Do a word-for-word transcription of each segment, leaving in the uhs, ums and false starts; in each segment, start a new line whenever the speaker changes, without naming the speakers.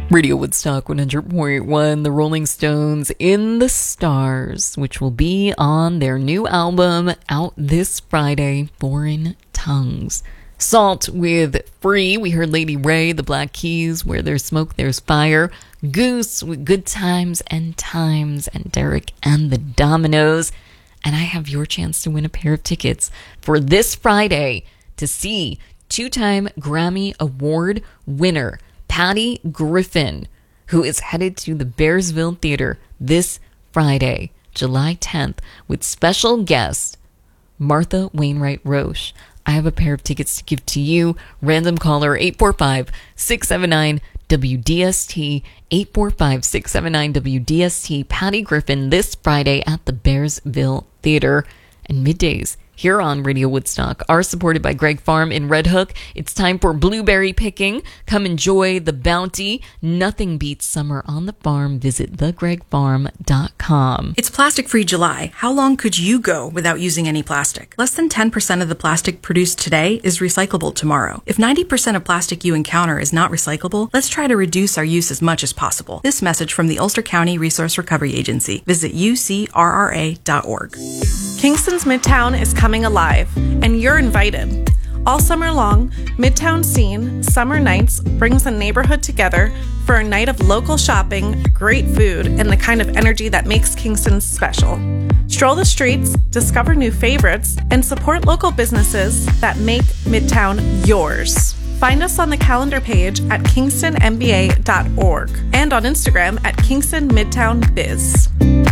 Radio Woodstock one hundred point one, the Rolling Stones in the Stars, which will be on their new album out this Friday, Foreign Tongues. Salt with Free, we heard Lady Ray, The Black Keys, Where There's Smoke, There's Fire. Goose with Good Times and Times, and Derek and the Dominoes. And I have your chance to win a pair of tickets for this Friday to see two-time Grammy Award winner Patty Griffin, who is headed to the Bearsville Theater this Friday, July tenth, with special guest Martha Wainwright Roche. I have a pair of tickets to give to you. Random caller eight four five, six seven nine, W D S T, eight four five, six seven nine, W D S T. Patty Griffin this Friday at the Bearsville Theater. And middays here on Radio Woodstock are supported by Greg Farm in Red Hook. It's time for blueberry picking. Come enjoy the bounty. Nothing beats summer on the farm. Visit the greg farm dot com.
It's Plastic-Free July. How long could you go without using any plastic? Less than ten percent of the plastic produced today is recyclable tomorrow. If ninety percent of plastic you encounter is not recyclable, let's try to reduce our use as much as possible. This message from the Ulster County Resource Recovery Agency. Visit U C R R A dot org.
Kingston's Midtown is coming alive, and you're invited. All summer long, Midtown Scene Summer Nights brings the neighborhood together for a night of local shopping, great food, and the kind of energy that makes Kingston special. Stroll the streets, discover new favorites, and support local businesses that make Midtown yours. Find us on the calendar page at kingston m b a dot org and on Instagram at Kingston Midtown Biz.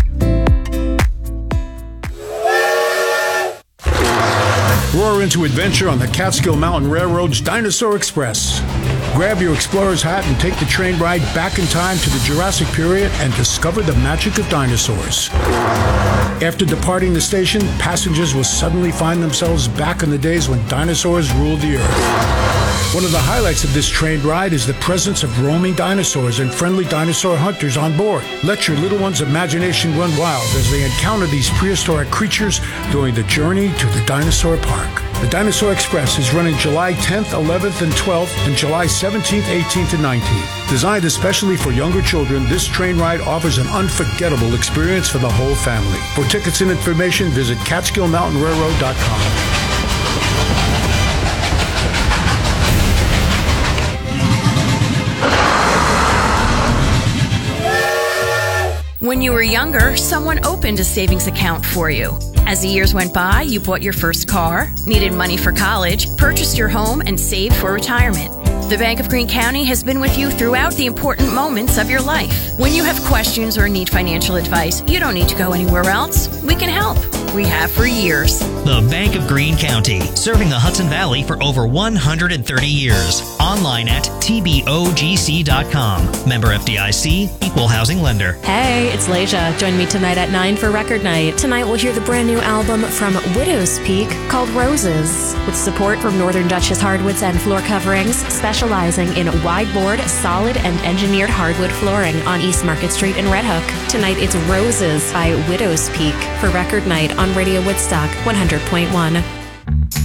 Roar into adventure on the Catskill Mountain Railroad's Dinosaur Express. Grab your explorer's hat and take the train ride back in time to the Jurassic period and discover the magic of dinosaurs. After departing the station, passengers will suddenly find themselves back in the days when dinosaurs ruled the earth. One of the highlights of this train ride is the presence of roaming dinosaurs and friendly dinosaur hunters on board. Let your little one's imagination run wild as they encounter these prehistoric creatures during the journey to the dinosaur park. The Dinosaur Express is running July tenth, eleventh, and twelfth, and July seventeenth, eighteenth, and nineteenth. Designed especially for younger children, this train ride offers an unforgettable experience for the whole family. For tickets and information, visit catskill mountain railroad dot com.
When you were younger, someone opened a savings account for you. As the years went by, you bought your first car, needed money for college, purchased your home, and saved for retirement. The Bank of Greene County has been with you throughout the important moments of your life. When you have questions or need financial advice, you don't need to go anywhere else. We can help. We have for years.
The Bank of Greene County, serving the Hudson Valley for over one hundred thirty years. Online at T B O G C dot com. Member F D I C, Equal Housing Lender.
Hey, it's Leisha. Join me tonight at nine for Record Night. Tonight we'll hear the brand new album from Widow's Peak called Roses, with support from Northern Duchess Hardwoods and Floor Coverings, specializing in wide-board, solid, and engineered hardwood flooring on East Market Street in Red Hook. Tonight it's Roses by Widow's Peak for Record Night on Radio Woodstock one hundred point one.